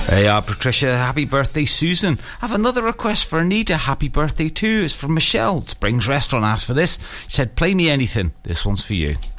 Hey, Patricia, happy birthday, Susan. I have another request for Anita. Happy birthday too. It's from Michelle. Springs Restaurant asked for this. She said, play me anything. This one's for you.